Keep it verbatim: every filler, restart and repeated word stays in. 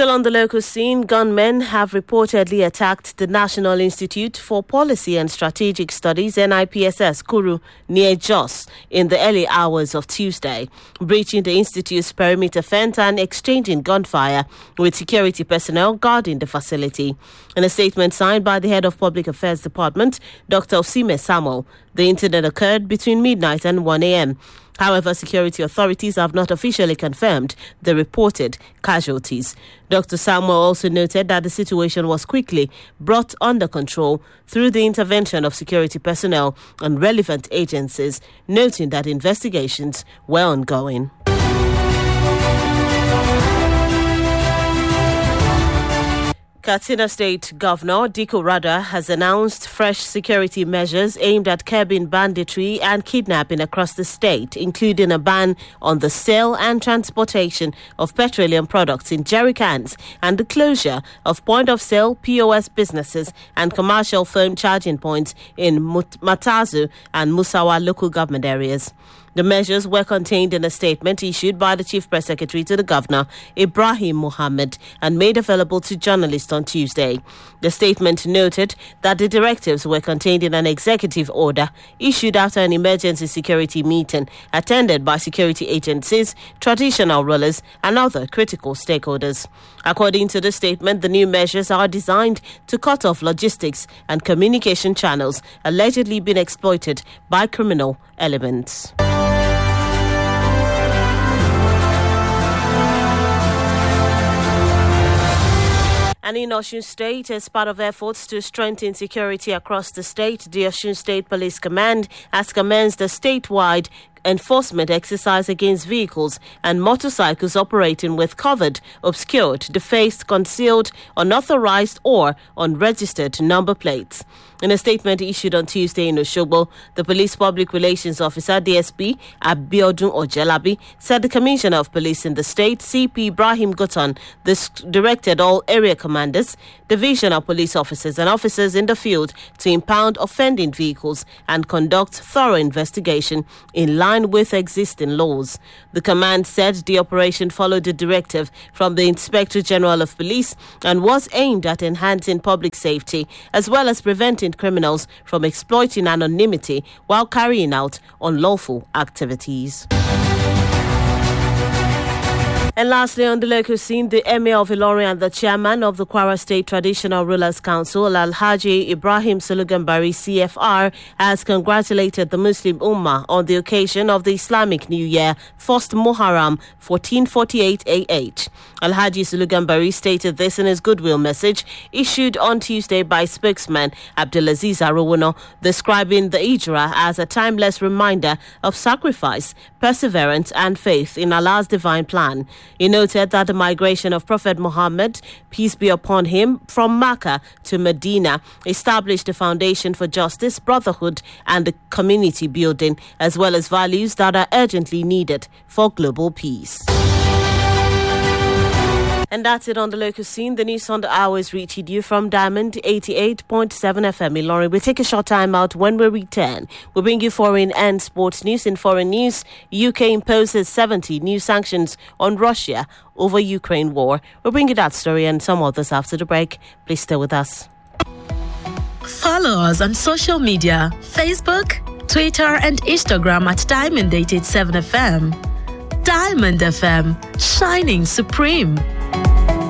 Still on the local scene, gunmen have reportedly attacked the National Institute for Policy and Strategic Studies, N I P S S, Kuru, near Jos, in the early hours of Tuesday, breaching the institute's perimeter fence and exchanging gunfire with security personnel guarding the facility. In a statement signed by the head of Public Affairs Department, Doctor Osime Samuel, the incident occurred between midnight and one a.m. However, security authorities have not officially confirmed the reported casualties. Doctor Samuel also noted that the situation was quickly brought under control through the intervention of security personnel and relevant agencies, noting that investigations were ongoing. Katsina State Governor Diko Rada has announced fresh security measures aimed at curbing banditry and kidnapping across the state, including a ban on the sale and transportation of petroleum products in jerry cans and the closure of point-of-sale P O S businesses and commercial phone charging points in Matazu and Musawa local government areas. The measures were contained in a statement issued by the Chief Press Secretary to the Governor, Ibrahim Mohammed, and made available to journalists on Tuesday. The statement noted that the directives were contained in an executive order issued after an emergency security meeting attended by security agencies, traditional rulers, and other critical stakeholders. According to the statement, the new measures are designed to cut off logistics and communication channels allegedly being exploited by criminal elements. And in Osun State, as part of efforts to strengthen security across the state, the Osun State Police Command has commenced a statewide enforcement exercise against vehicles and motorcycles operating with covered, obscured, defaced, concealed, unauthorized or unregistered number plates. In a statement issued on Tuesday in Osogbo, the Police Public Relations Officer, D S P Abiodun Ojelabi, said the Commissioner of Police in the state, C P Ibrahim Gotan, this directed all area commanders, divisional police officers and officers in the field to impound offending vehicles and conduct thorough investigation in line with existing laws. The command said the operation followed the directive from the Inspector General of Police and was aimed at enhancing public safety as well as preventing criminals from exploiting anonymity while carrying out unlawful activities. And lastly, on the local scene, the Emir of Ilorin and the chairman of the Kwara State Traditional Rulers Council, Alhaji Ibrahim Sulugambari, C F R, has congratulated the Muslim Ummah on the occasion of the Islamic New Year, first Muharram, fourteen forty-eight A H. Alhaji Sulugambari stated this in his goodwill message issued on Tuesday by spokesman Abdulaziz Arowono, describing the Hijrah as a timeless reminder of sacrifice, perseverance and faith in Allah's divine plan. He noted that the migration of Prophet Muhammad, peace be upon him, from Makkah to Medina established a foundation for justice, brotherhood and community building, as well as values that are urgently needed for global peace. And that's it on the local scene. The news on the hour is reaching you from Diamond eighty-eight point seven F M in Ilorin. We'll take a short time out. When we return, we'll bring you foreign and sports news. In foreign news, U K imposes seventy new sanctions on Russia over Ukraine war. We'll bring you that story and some others after the break. Please stay with us. Follow us on social media, Facebook, Twitter and Instagram at Diamond eighty-eight point seven F M. Diamond F M, shining supreme.